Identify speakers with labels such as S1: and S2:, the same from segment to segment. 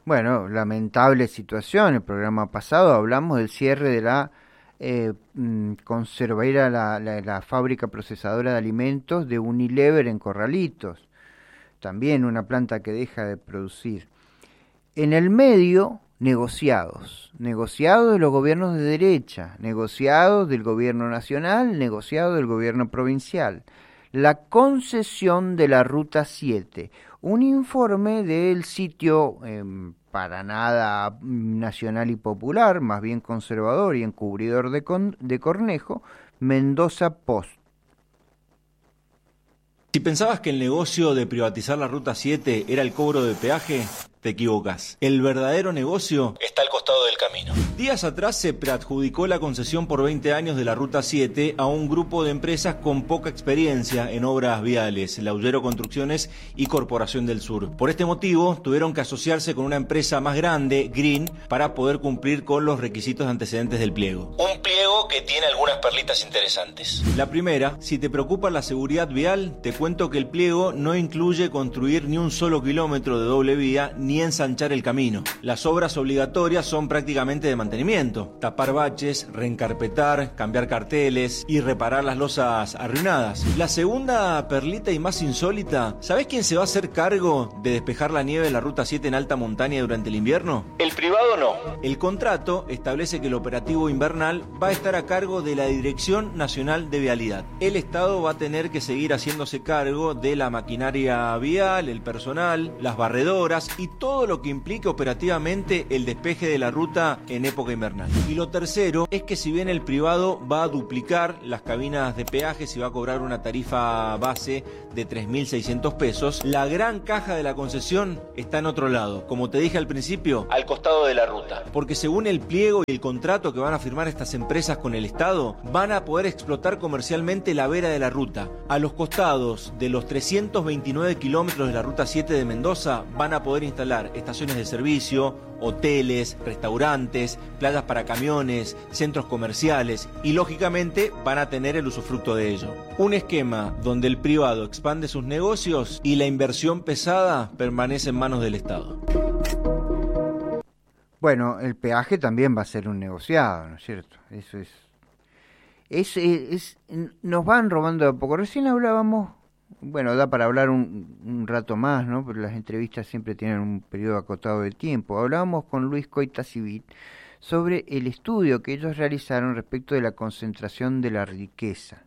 S1: Bueno, lamentable situación. El programa pasado hablamos del cierre de la conservera, la fábrica procesadora de alimentos de Unilever en Corralitos. También una planta que deja de producir. En el medio, negociados de los gobiernos de derecha, negociados del gobierno nacional, negociados del gobierno provincial. La concesión de la Ruta 7, un informe del sitio para nada nacional y popular, más bien conservador y encubridor de Cornejo, Mendoza Post.
S2: Si pensabas que el negocio de privatizar la Ruta 7 era el cobro de peaje, te equivocas. El verdadero negocio está al costado del camino. Días atrás se preadjudicó la concesión por 20 años de la Ruta 7 a un grupo de empresas con poca experiencia en obras viales, Laullero Construcciones y Corporación del Sur. Por este motivo, tuvieron que asociarse con una empresa más grande, Green, para poder cumplir con los requisitos antecedentes del pliego. Un pliego que tiene algunas perlitas interesantes. La primera, si te preocupa la seguridad vial, te cuento que el pliego no incluye construir ni un solo kilómetro de doble vía ni ensanchar el camino. Las obras obligatorias son prácticamente de mantenimiento: tapar baches, reencarpetar, cambiar carteles y reparar las losas arruinadas. La segunda perlita y más insólita, ¿sabés quién se va a hacer cargo de despejar la nieve de la Ruta 7 en alta montaña durante el invierno? El privado no. El contrato establece que el operativo invernal va a estar a cargo de la Dirección Nacional de Vialidad. El Estado va a tener que seguir haciéndose cargo de la maquinaria vial, el personal, las barredoras y todo lo que implique operativamente el despeje de la ruta en época invernal. Y lo tercero es que si bien el privado va a duplicar las cabinas de peajes y va a cobrar una tarifa base de 3.600 pesos, la gran caja de la concesión está en otro lado, como te dije al principio, al costado de la ruta. Porque según el pliego y el contrato que van a firmar estas empresas con el Estado, van a poder explotar comercialmente la vera de la ruta. A los costados de los 329 kilómetros de la Ruta 7 de Mendoza van a poder instalar estaciones de servicio, hoteles, restaurantes, playas para camiones, centros comerciales y lógicamente van a tener el usufructo de ello. Un esquema donde el privado expande sus negocios y la inversión pesada permanece en manos del Estado.
S1: Bueno, el peaje también va a ser un negociado, ¿no es cierto? Eso nos van robando de a poco. Recién hablábamos. Bueno, da para hablar un rato más, ¿no? Pero las entrevistas siempre tienen un periodo acotado de tiempo. Hablábamos con Luis Coita Civit sobre el estudio que ellos realizaron respecto de la concentración de la riqueza.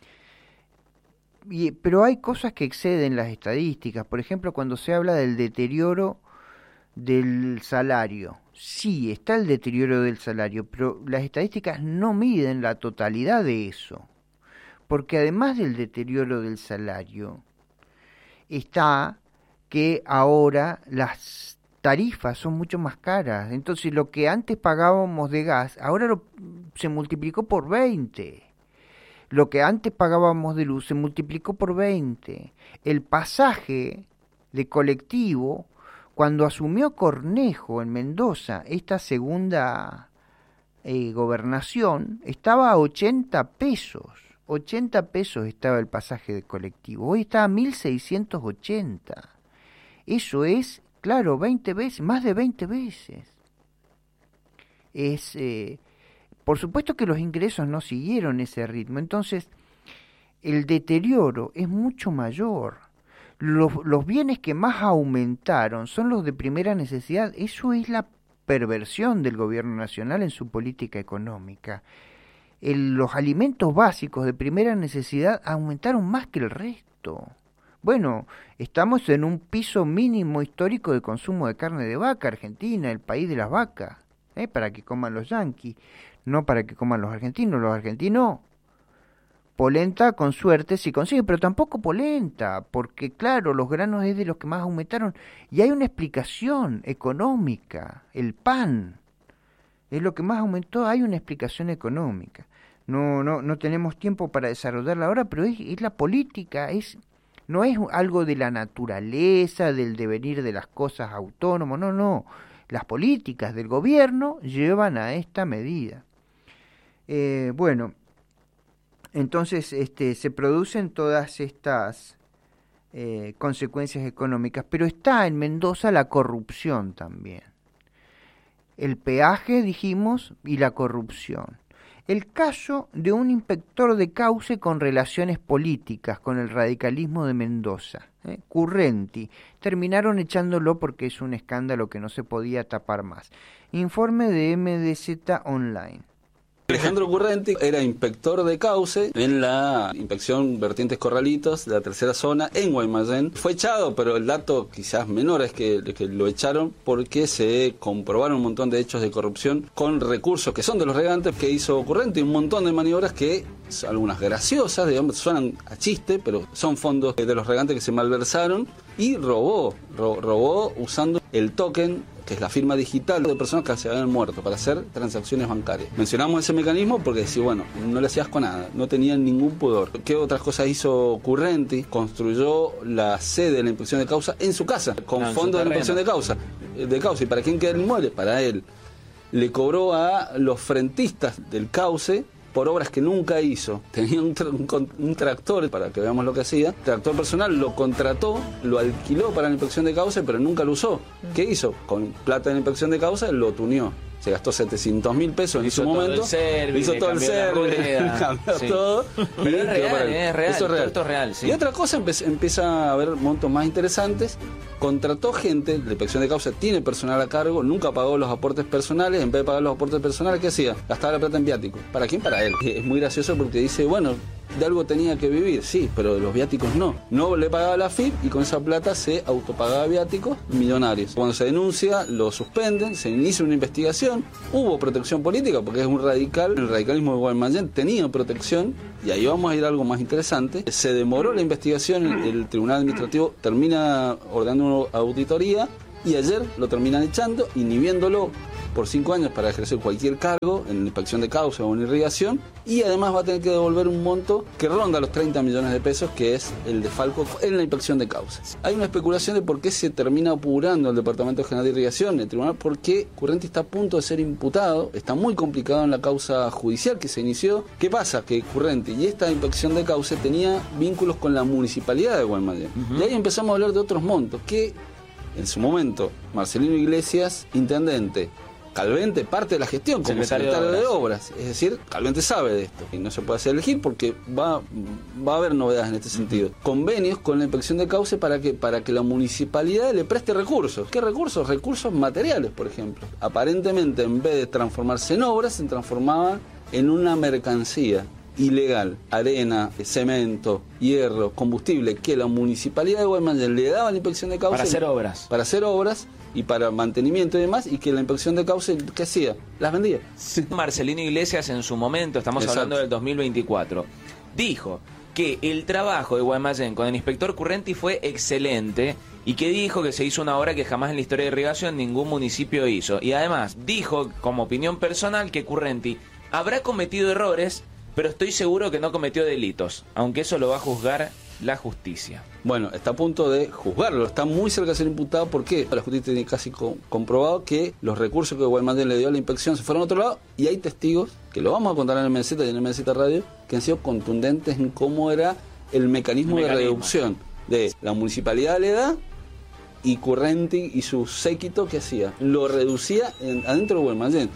S1: Pero hay cosas que exceden las estadísticas. Por ejemplo, cuando se habla del deterioro del salario. Sí, está el deterioro del salario, pero las estadísticas no miden la totalidad de eso. Porque además del deterioro del salario, está que ahora las tarifas son mucho más caras. Entonces lo que antes pagábamos de gas, ahora se multiplicó por 20. Lo que antes pagábamos de luz se multiplicó por 20. El pasaje de colectivo, cuando asumió Cornejo en Mendoza, esta segunda gobernación, estaba a 80 pesos. 80 pesos estaba el pasaje de colectivo, hoy está a 1.680. Eso es, claro, 20 veces, más de 20 veces. Por supuesto que los ingresos no siguieron ese ritmo, entonces el deterioro es mucho mayor. Los bienes que más aumentaron son los de primera necesidad. Eso es la perversión del gobierno nacional en su política económica. Los alimentos básicos de primera necesidad aumentaron más que el resto. Bueno, estamos en un piso mínimo histórico de consumo de carne de vaca. Argentina, el país de las vacas, para que coman los yanquis, no para que coman los argentinos. Los argentinos, polenta con suerte si consiguen, pero tampoco polenta, porque claro, los granos es de los que más aumentaron. Y hay una explicación económica, el pan es lo que más aumentó, hay una explicación económica. No tenemos tiempo para desarrollarla ahora, pero es la política, no es algo de la naturaleza, del devenir de las cosas autónomo, no. Las políticas del gobierno llevan a esta medida. Bueno, entonces se producen todas estas consecuencias económicas, pero está en Mendoza la corrupción también. el peaje, dijimos, y la corrupción. El caso de un inspector de Cauce con relaciones políticas con el radicalismo de Mendoza, Currenti. Terminaron echándolo porque es un escándalo que no se podía tapar más. Informe de MDZ Online.
S3: Alejandro Currenti era inspector de Cauce en la inspección Vertientes Corralitos de la tercera zona en Guaymallén. Fue echado, pero el dato quizás menor es que lo echaron porque se comprobaron un montón de hechos de corrupción con recursos que son de los regantes que hizo Currenti, un montón de maniobras que, algunas graciosas, digamos, suenan a chiste, pero son fondos de los regantes que se malversaron, y robó usando el token, que es la firma digital de personas que se habían muerto para hacer transacciones bancarias. Mencionamos ese mecanismo porque decía, bueno, no le hacías con nada, no tenían ningún pudor. ¿Qué otras cosas hizo Currenti? Construyó la sede de la inspección de Cauce en su casa, con fondos de la inspección de Cauce. ¿Y para quién queda el inmueble? Para él. Le cobró a los frentistas del Cauce por obras que nunca hizo. Tenía un tractor, para que veamos lo que hacía, tractor personal, lo contrató, lo alquiló para la inspección de Cauce, pero nunca lo usó. ¿Qué hizo? Con plata de la inspección de Cauce lo tuneó. Se gastó 700.000 pesos en su momento. Hizo todo el service, cambió todo.
S4: Pero es real,
S3: Eso es
S4: real. Sí.
S3: Y otra cosa, empieza a haber montos más interesantes. Contrató gente, la inspección de Cauce tiene personal a cargo, nunca pagó los aportes personales. En vez de pagar los aportes personales, ¿qué hacía? Gastaba la plata en viáticos. ¿Para quién? Para él. Es muy gracioso porque dice, bueno, de algo tenía que vivir, sí, pero de los viáticos no. No le pagaba la FIP y con esa plata se autopagaba viáticos millonarios. Cuando se denuncia, lo suspenden, se inicia una investigación. Hubo protección política porque es un radical. El radicalismo de Guaymallén tenía protección, y ahí vamos a ir a algo más interesante. Se demoró la investigación, el Tribunal Administrativo termina ordenando una auditoría y ayer lo terminan echando, inhibiéndolo por 5 años para ejercer cualquier cargo en la inspección de Cauce o en irrigación, y además va a tener que devolver un monto que ronda los 30 millones de pesos, que es el desfalco en la inspección de Cauce. Hay una especulación de por qué se termina apurando el Departamento General de Irrigación, el tribunal, porque Currenti está a punto de ser imputado, está muy complicado en la causa judicial que se inició. ¿Qué pasa? Que Currenti y esta inspección de Cauce tenía vínculos con la municipalidad de Guaymallén. Y ahí empezamos a hablar de otros montos, que en su momento Marcelino Iglesias, intendente, Calvente parte de la gestión como secretario de obras. Es decir, Calvente sabe de esto y no se puede hacer elegir porque va a haber novedades en este sentido. Convenios con la inspección de Cauce para que la municipalidad le preste recursos. ¿Qué recursos? Recursos materiales, por ejemplo. Aparentemente, en vez de transformarse en obras, se transformaba en una mercancía ilegal, arena, cemento, hierro, combustible, que la municipalidad de Guaymallén le daba a la inspección de Cauce
S4: para hacer obras
S3: y para mantenimiento y demás, y que la inspección de Cauce, ¿qué hacía? Las vendía.
S4: Marcelino Iglesias en su momento, estamos hablando del 2024, dijo que el trabajo de Guaymallén con el inspector Currenti fue excelente y que dijo que se hizo una obra que jamás en la historia de irrigación ningún municipio hizo. Y además dijo, como opinión personal, que Currenti habrá cometido errores, pero estoy seguro que no cometió delitos, aunque eso lo va a juzgar la justicia.
S3: Bueno, está a punto de juzgarlo, está muy cerca de ser imputado porque la justicia tiene casi comprobado que los recursos que Guaymallén le dio a la inspección se fueron a otro lado, y hay testigos, que lo vamos a contar en el MZ y en el MZ Radio, que han sido contundentes en cómo era el mecanismo de reducción de la municipalidad le da, y Currenti y su séquito, ¿qué hacía? Lo reducía adentro de Guaymallén.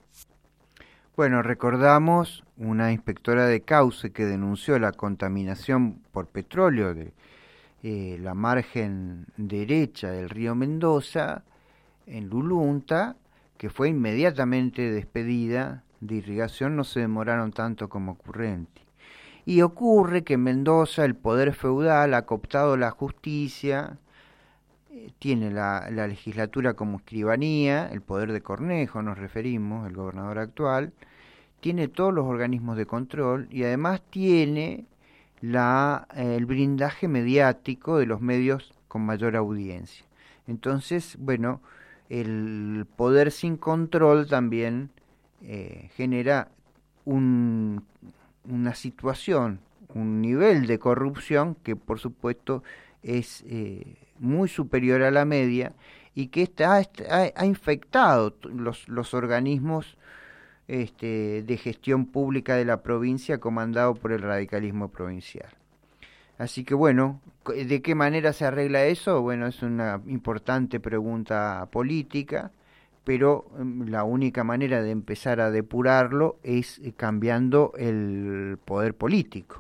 S1: Bueno, recordamos una inspectora de Cauce que denunció la contaminación por petróleo de la margen derecha del río Mendoza, en Lulunta, que fue inmediatamente despedida de irrigación. No se demoraron tanto como Currenti. Y ocurre que en Mendoza el poder feudal ha cooptado la justicia, tiene la legislatura como escribanía, el poder de Cornejo nos referimos, el gobernador actual, tiene todos los organismos de control y además tiene el blindaje mediático de los medios con mayor audiencia. Entonces, bueno, el poder sin control también genera una situación, un nivel de corrupción que por supuesto es muy superior a la media y que ha infectado los organismos de gestión pública de la provincia, comandado por el radicalismo provincial. Así que bueno, ¿de qué manera se arregla eso? Bueno, es una importante pregunta política, pero la única manera de empezar a depurarlo es cambiando el poder político.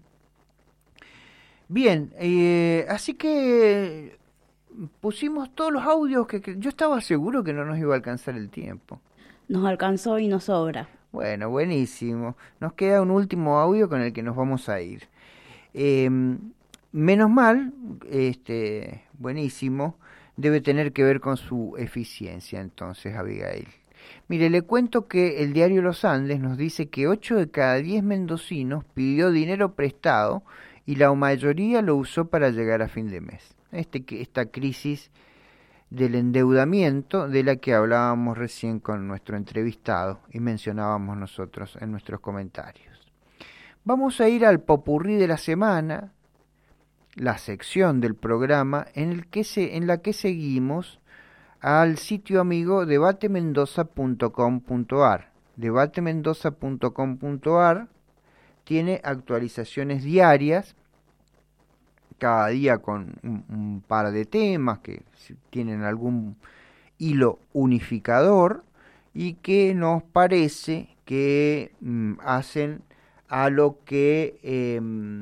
S1: Bien, así que pusimos todos los audios que yo estaba seguro que no nos iba a alcanzar el tiempo.
S5: Nos alcanzó y nos sobra.
S1: Bueno, buenísimo. Nos queda un último audio con el que nos vamos a ir. Menos mal, buenísimo, debe tener que ver con su eficiencia entonces, Abigail. Mire, le cuento que el diario Los Andes nos dice que 8 de cada 10 mendocinos pidió dinero prestado y la mayoría lo usó para llegar a fin de mes. Esta crisis del endeudamiento de la que hablábamos recién con nuestro entrevistado y mencionábamos nosotros en nuestros comentarios. Vamos a ir al popurrí de la semana, la sección del programa en la que seguimos al sitio amigo debatemendoza.com.ar. Debatemendoza.com.ar tiene actualizaciones diarias, cada día con un par de temas que tienen algún hilo unificador y que nos parece que hacen a lo que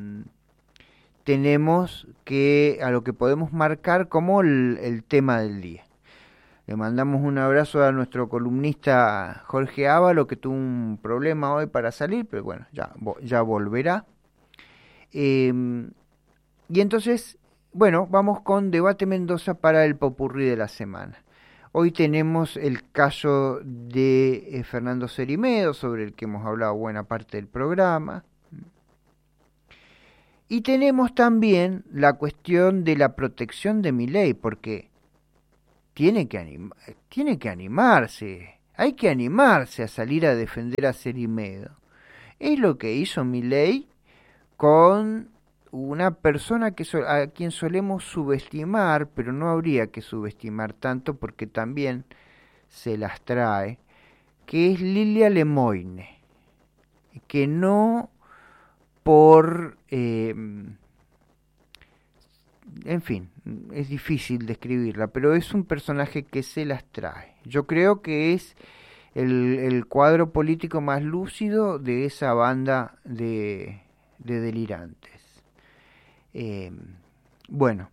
S1: a lo que podemos marcar como el tema del día. Le mandamos un abrazo a nuestro columnista Jorge Ávalo, que tuvo un problema hoy para salir, pero bueno, ya volverá. Y entonces, bueno, vamos con Debate Mendoza para el popurrí de la semana. Hoy tenemos el caso de Fernando Cerimedo, sobre el que hemos hablado buena parte del programa. Y tenemos también la cuestión de la protección de Milei, porque tiene que animarse, hay que animarse a salir a defender a Cerimedo. Es lo que hizo Milei con una persona a quien solemos subestimar, pero no habría que subestimar tanto porque también se las trae, que es Lilia Lemoine, que no por... en fin, es difícil describirla, pero es un personaje que se las trae. Yo creo que es el cuadro político más lúcido de esa banda de delirantes. Bueno,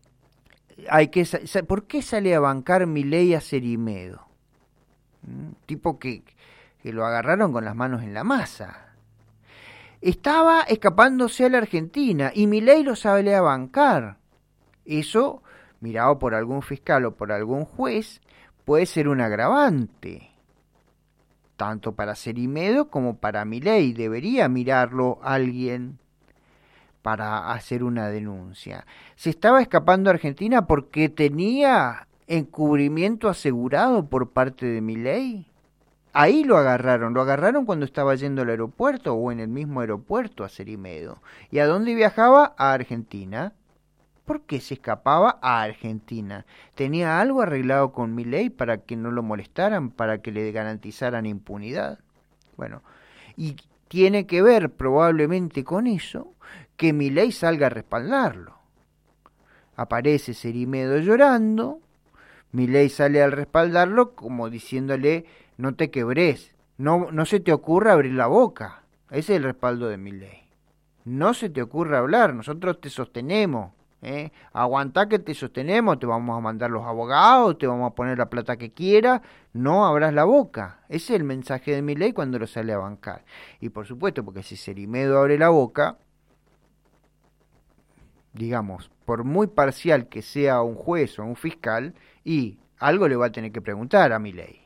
S1: ¿por qué sale a bancar Milei a Cerimedo? Tipo que lo agarraron con las manos en la masa. Estaba escapándose a la Argentina y Milei lo sale a bancar. Eso, mirado por algún fiscal o por algún juez, puede ser un agravante, tanto para Cerimedo como para Milei. Debería mirarlo alguien para hacer una denuncia. Se estaba escapando a Argentina porque tenía encubrimiento asegurado por parte de Milei. Ahí lo agarraron cuando estaba yendo al aeropuerto o en el mismo aeropuerto a Cerimedo. ¿Y a dónde viajaba? A Argentina. ¿Por qué se escapaba a Argentina? ¿Tenía algo arreglado con Milei para que no lo molestaran, para que le garantizaran impunidad? Bueno, y tiene que ver probablemente con eso que Milei salga a respaldarlo. Aparece Cerimedo llorando, Milei sale al respaldarlo como diciéndole: no te quebres, no se te ocurra abrir la boca. Ese es el respaldo de Milei. No se te ocurra hablar, nosotros te sostenemos. Aguantá que te sostenemos, te vamos a mandar los abogados, te vamos a poner la plata que quieras, no abras la boca. Ese es el mensaje de Milei cuando lo sale a bancar. Y por supuesto, porque si Cerimedo abre la boca, digamos, por muy parcial que sea un juez o un fiscal, y algo le va a tener que preguntar a Milei.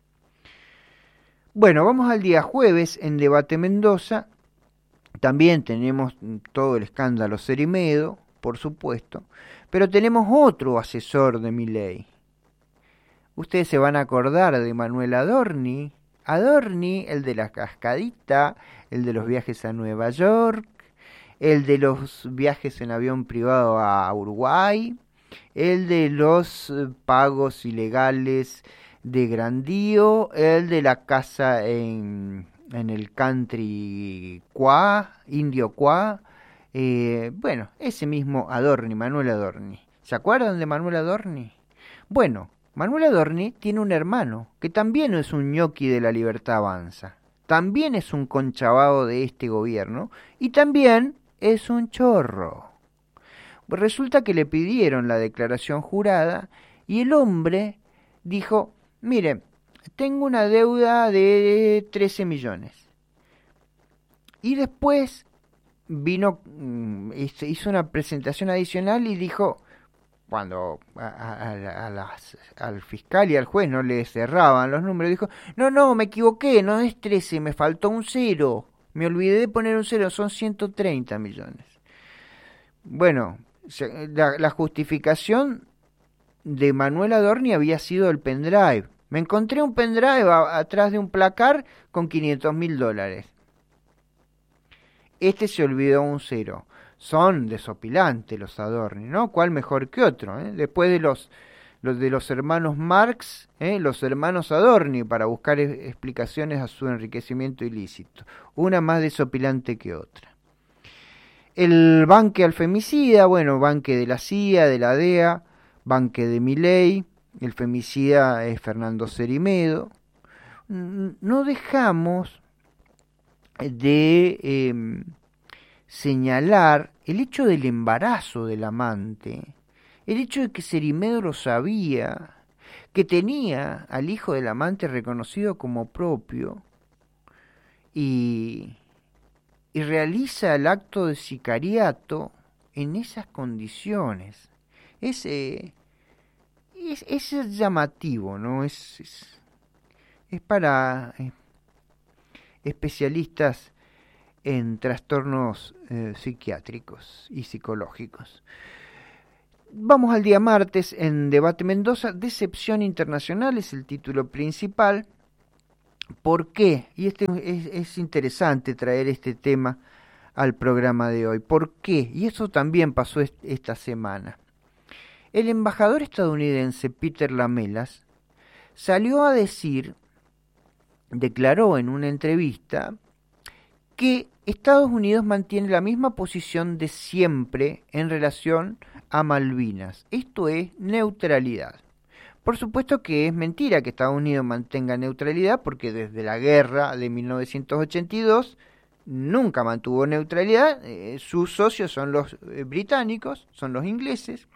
S1: Bueno, vamos al día jueves en Debate Mendoza. También tenemos todo el escándalo Cerimedo, por supuesto, pero tenemos otro asesor de Milei. Ustedes se van a acordar de Manuel Adorni, el de la cascadita, el de los viajes a Nueva York, el de los viajes en avión privado a Uruguay, el de los pagos ilegales de Grandío, el de la casa en el country Indio Cuá. Bueno, ese mismo Adorni, Manuel Adorni. ¿Se acuerdan de Manuel Adorni? Bueno, Manuel Adorni tiene un hermano que también es un ñoqui de La Libertad Avanza, también es un conchabado de este gobierno y también es un chorro. Pues resulta que le pidieron la declaración jurada y el hombre dijo, mire, tengo una deuda de 13 millones. Y después vino, hizo una presentación adicional y dijo, cuando al fiscal y al juez no le cerraban los números, dijo, no, me equivoqué, no es 13, me faltó un cero, me olvidé de poner un cero, son 130 millones. Bueno, la justificación de Manuel Adorni había sido el pendrive. Me encontré un pendrive atrás de un placar con $500.000. Este se olvidó un cero. Son desopilantes los Adorni, ¿no? ¿Cuál mejor que otro? Después de los hermanos Marx, los hermanos Adorni, para buscar explicaciones a su enriquecimiento ilícito. Una más desopilante que otra. El banque al femicida, bueno, banque de la CIA, de la DEA, banque de Milei, el femicida es Fernando Cerimedo. No dejamos de señalar el hecho del embarazo del amante, el hecho de que Cerimedo lo sabía, que tenía al hijo del amante reconocido como propio y realiza el acto de sicariato en esas condiciones. Es llamativo, ¿no? Es para especialistas en trastornos psiquiátricos y psicológicos. Vamos al día martes en Debate Mendoza. Decepción internacional es el título principal. ¿Por qué? Y es interesante traer este tema al programa de hoy. ¿Por qué? Y eso también pasó esta semana. El embajador estadounidense Peter Lamelas salió a declaró en una entrevista que Estados Unidos mantiene la misma posición de siempre en relación a Malvinas. Esto es neutralidad. Por supuesto que es mentira que Estados Unidos mantenga neutralidad, porque desde la guerra de 1982 nunca mantuvo neutralidad. Sus socios son los británicos, son los ingleses,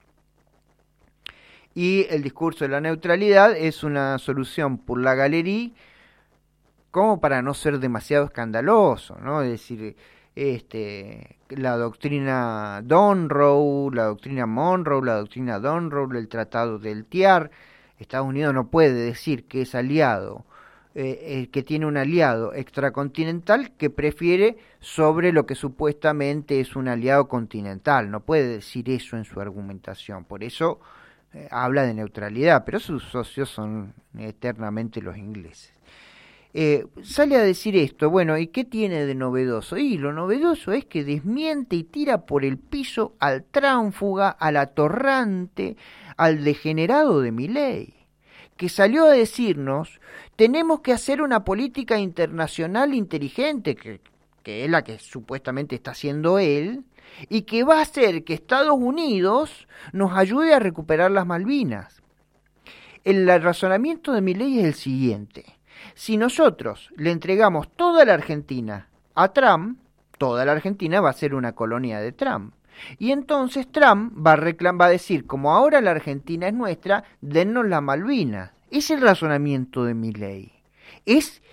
S1: y el discurso de la neutralidad es una solución por la galería, como para no ser demasiado escandaloso, ¿no? Es decir, la doctrina Monroe, la doctrina Donroe, el tratado del TIAR. Estados Unidos no puede decir que es aliado, que tiene un aliado extracontinental que prefiere sobre lo que supuestamente es un aliado continental. No puede decir eso en su argumentación. Por eso habla de neutralidad, pero sus socios son eternamente los ingleses. Sale a decir esto, bueno, ¿y qué tiene de novedoso? Y lo novedoso es que desmiente y tira por el piso al tránfuga, al atorrante, al degenerado de Milei, que salió a decirnos, tenemos que hacer una política internacional inteligente, que es la que supuestamente está haciendo él, y que va a hacer que Estados Unidos nos ayude a recuperar las Malvinas. El razonamiento de Milei es el siguiente. Si nosotros le entregamos toda la Argentina a Trump, toda la Argentina va a ser una colonia de Trump. Y entonces Trump va a decir, como ahora la Argentina es nuestra, dennos la Malvinas. Es el razonamiento de Milei. Es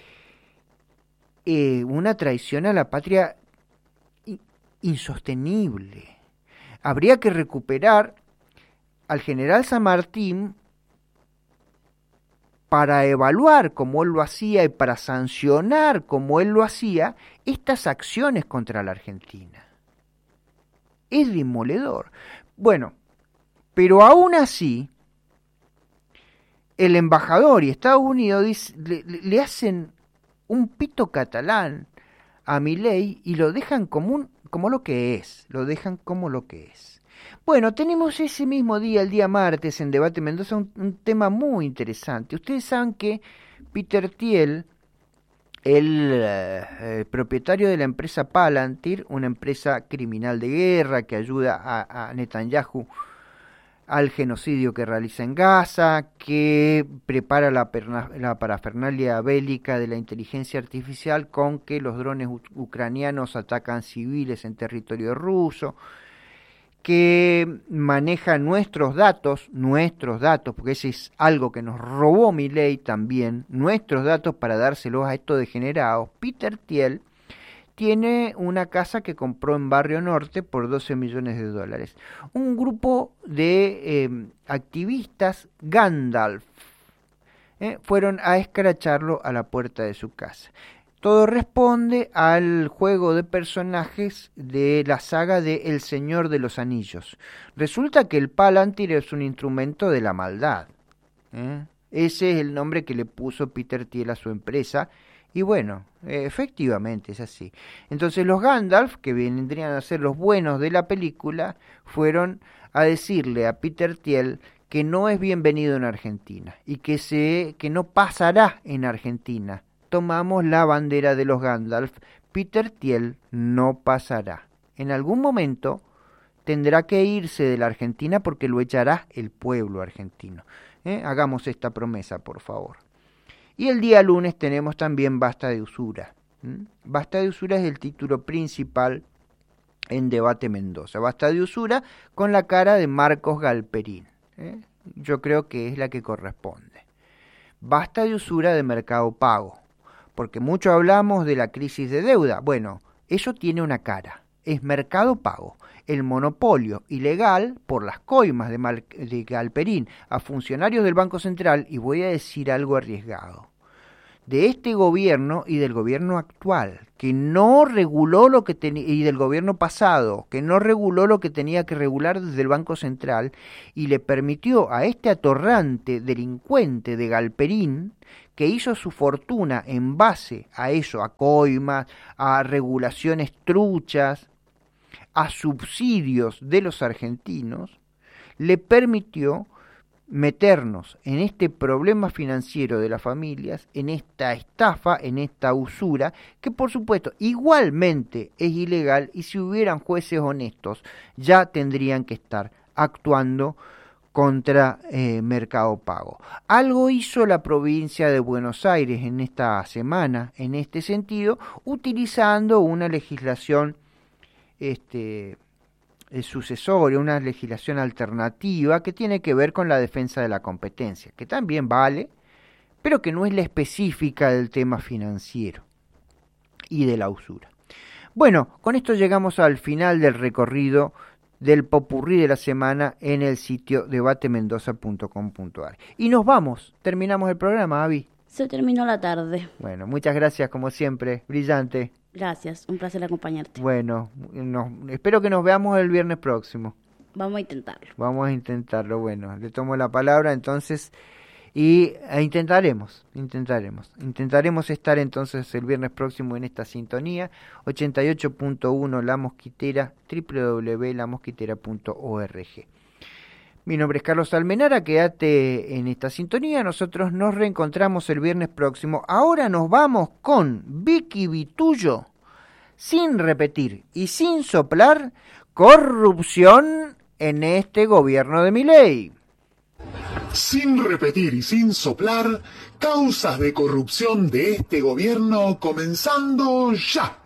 S1: una traición a la patria insostenible. Habría que recuperar al general San Martín para evaluar como él lo hacía y para sancionar como él lo hacía estas acciones contra la Argentina. Es demoledor. Bueno, pero aún así, el embajador y Estados Unidos le hacen un pito catalán a Milei y lo dejan como lo que es, lo dejan como lo que es. Bueno, tenemos ese mismo día, el día martes, en Debate Mendoza, un tema muy interesante. Ustedes saben que Peter Thiel, el propietario de la empresa Palantir, una empresa criminal de guerra que ayuda a Netanyahu al genocidio que realiza en Gaza, que prepara la parafernalia bélica de la inteligencia artificial con que los drones ucranianos atacan civiles en territorio ruso, que maneja nuestros datos, porque ese es algo que nos robó Milei también, nuestros datos para dárselos a estos degenerados. Peter Thiel tiene una casa que compró en Barrio Norte por $12 millones. Un grupo de activistas Gandalf fueron a escracharlo a la puerta de su casa. Todo responde al juego de personajes de la saga de El Señor de los Anillos. Resulta que el Palantir es un instrumento de la maldad. Ese es el nombre que le puso Peter Thiel a su empresa. Y bueno, efectivamente es así. Entonces los Gandalf, que vendrían a ser los buenos de la película, fueron a decirle a Peter Thiel que no es bienvenido en Argentina y que no pasará en Argentina. Tomamos la bandera de los Gandalf, Peter Thiel no pasará. En algún momento tendrá que irse de la Argentina porque lo echará el pueblo argentino. Hagamos esta promesa, por favor. Y el día lunes tenemos también Basta de Usura. Basta de Usura es el título principal en Debate Mendoza. Basta de Usura con la cara de Marcos Galperín. Yo creo que es la que corresponde. Basta de usura de Mercado Pago. Porque mucho hablamos de la crisis de deuda. Bueno, eso tiene una cara. Es Mercado Pago, el monopolio ilegal por las coimas de Galperín a funcionarios del Banco Central, y voy a decir algo arriesgado, de este gobierno y del gobierno actual, que no reguló lo que tenía, y del gobierno pasado, que no reguló lo que tenía que regular desde el Banco Central, y le permitió a este atorrante delincuente de Galperín, que hizo su fortuna en base a eso, a coimas, a regulaciones truchas, a subsidios de los argentinos, le permitió meternos en este problema financiero de las familias, en esta estafa, en esta usura, que por supuesto igualmente es ilegal, y si hubieran jueces honestos ya tendrían que estar actuando contra Mercado Pago. Algo hizo la provincia de Buenos Aires en esta semana en este sentido, utilizando una legislación sucesoria, una legislación alternativa que tiene que ver con la defensa de la competencia, que también vale, pero que no es la específica del tema financiero y de la usura. Bueno, con esto llegamos al final del recorrido del popurrí de la semana en el sitio debatemendoza.com.ar. Y nos vamos, terminamos el programa, Avi.
S5: Se terminó la tarde.
S1: Bueno, muchas gracias como siempre, brillante.
S5: Gracias, un placer acompañarte.
S1: Bueno, espero que nos veamos el viernes próximo.
S5: Vamos a intentarlo.
S1: Vamos a intentarlo, bueno, le tomo la palabra entonces y intentaremos estar entonces el viernes próximo en esta sintonía, 88.1 La Mosquitera, www.lamosquitera.org. Mi nombre es Carlos Almenara, quédate en esta sintonía, nosotros nos reencontramos el viernes próximo. Ahora nos vamos con Vicky Vitullo, sin repetir y sin soplar, corrupción en este gobierno de Milei.
S6: Sin repetir y sin soplar, causas de corrupción de este gobierno comenzando ya.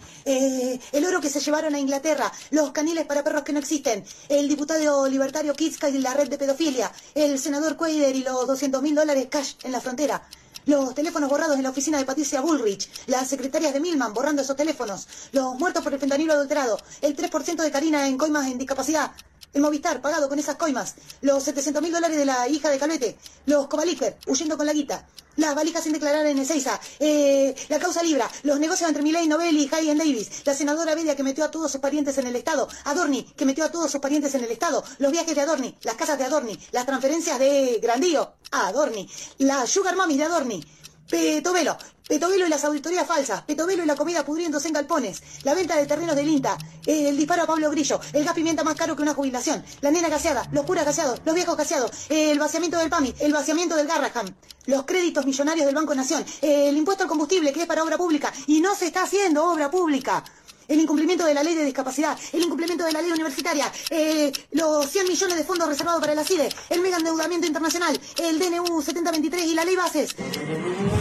S7: El oro que se llevaron a Inglaterra, los caniles para perros que no existen, el diputado libertario Kitska y la red de pedofilia, el senador Quader y los $200.000 cash en la frontera, los teléfonos borrados en la oficina de Patricia Bullrich, las secretarias de Milman borrando esos teléfonos, los muertos por el fentanilo adulterado, el 3% de Karina en coimas en discapacidad, el Movistar pagado con esas coimas, los $700.000 de la hija de Calvete, los Cobalifer huyendo con la guita, las valijas sin declarar en Ezeiza, la causa Libra, los negocios entre Milei, Novelli y Hagen Davis, la senadora Bedia que metió a todos sus parientes en el Estado, Adorni que metió a todos sus parientes en el Estado, los viajes de Adorni, las casas de Adorni, las transferencias de Grandío a Adorni, la Sugar Mami de Adorni, Petovelo y las auditorías falsas, Petovelo y la comida pudriéndose en galpones, la venta de terrenos del INTA, el disparo a Pablo Grillo, el gas pimienta más caro que una jubilación, la nena gaseada, los curas gaseados, los viejos gaseados, el vaciamiento del PAMI, el vaciamiento del Garraham, los créditos millonarios del Banco Nación, el impuesto al combustible que es para obra pública y no se está haciendo obra pública. el incumplimiento de la ley de discapacidad, el incumplimiento de la ley universitaria, los 100 millones de fondos reservados para la CIDE, el mega endeudamiento internacional, el DNU 7023 y la ley Bases.